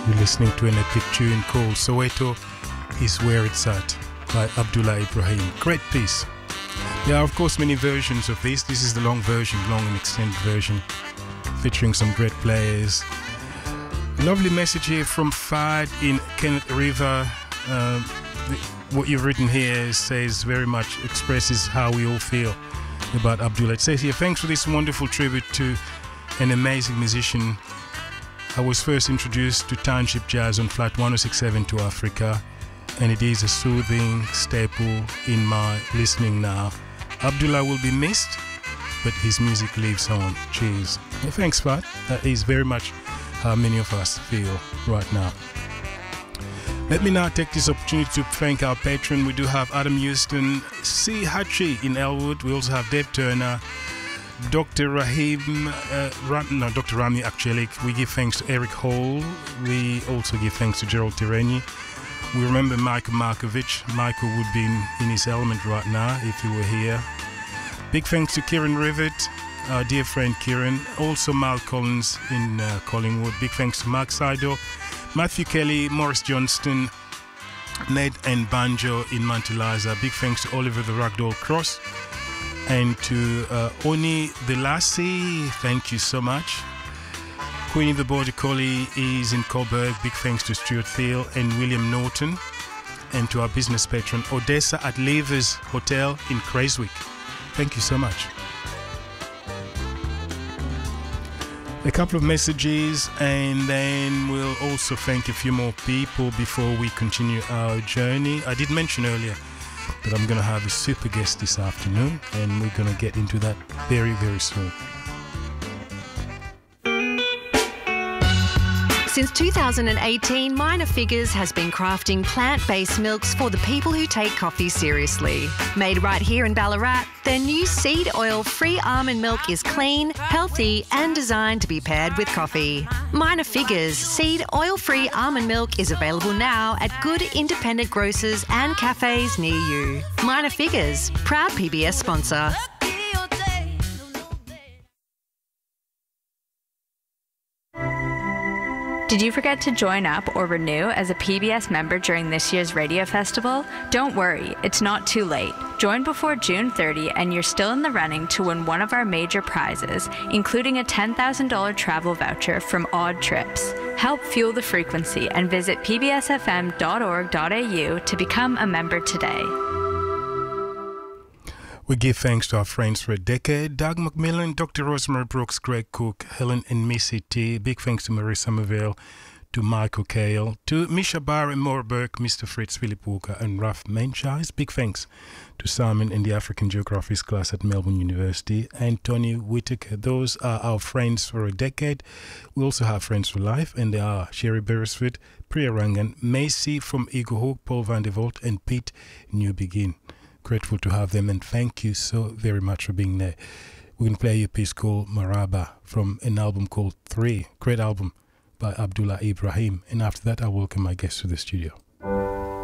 We're listening to an epic tune called Soweto is Where It's At by Abdullah Ibrahim. Great piece. There are of course many versions of this. This is the long version, long and extended version, featuring some great players. Lovely message here from Fad in Kenneth River. What you've written here says very much expresses how we all feel about Abdullah. It says here, thanks for this wonderful tribute to an amazing musician. I was first introduced to Township Jazz on Flight 1067 to Africa, and it is a soothing staple in my listening now. Abdullah will be missed, but his music lives on. Cheers. Well, thanks, Fat. That is very much how many of us feel right now. Let me now take this opportunity to thank our patron. We do have Adam Houston, C. Hachi in Elwood. We also have Dave Turner, Dr. Dr. Rami actually. We give thanks to Eric Hall. We also give thanks to Gerald Tireni. We remember Michael Markovich. Michael would be in his element right now if he were here. Big thanks to Kieran Rivet, our dear friend Kieran. Also Mal Collins in Collingwood. Big thanks to Mark Saido, Matthew Kelly, Morris Johnston, Ned and Banjo in Mount Eliza. Big thanks to Oliver the Ragdoll Cross and to Oni the Lassie. Thank you so much. Queenie the Border Collie is in Coburg. Big thanks to Stuart Thiel and William Norton, and to our business patron Odessa at Levers Hotel in Craigslist. Thank you so much. A couple of messages, and then we'll also thank a few more people before we continue our journey. I did mention earlier that I'm going to have a super guest this afternoon, and we're going to get into that very, very soon. Since 2018, Minor Figures has been crafting plant-based milks for the people who take coffee seriously. Made right here in Ballarat, their new seed oil-free almond milk is clean, healthy and designed to be paired with coffee. Minor Figures seed oil-free almond milk is available now at good independent grocers and cafes near you. Minor Figures, proud PBS sponsor. Did you forget to join up or renew as a PBS member during this year's radio festival? Don't worry, it's not too late. Join before June 30 and you're still in the running to win one of our major prizes, including a $10,000 travel voucher from Odd Trips. Help fuel the frequency and visit pbsfm.org.au to become a member today. We give thanks to our friends for a decade: Doug McMillan, Dr. Rosemary Brooks, Greg Cook, Helen and Missy T. Big thanks to Marie Somerville, to Michael Kale, to Misha Barr and Maura Burke, Mr. Fritz, Philip Walker and Ralph Menchais. Big thanks to Simon and the African Geographies class at Melbourne University, and Tony Whitaker. Those are our friends for a decade. We also have friends for life, and they are Sherry Beresford, Priya Rangan, Macy from Eagle Hawk, Paul Van der Voort and Pete New Begin. Grateful to have them, and thank you so very much for being there. We're going to play a piece called Maraba from an album called 3, great album by Abdullah Ibrahim, and after that I welcome my guest to the studio.